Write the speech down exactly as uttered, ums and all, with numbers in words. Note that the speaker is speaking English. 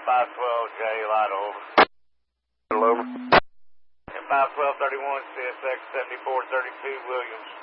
five twelve J, light over. Over. five twelve thirty-one, C S X seventy-four thirty-two Williams.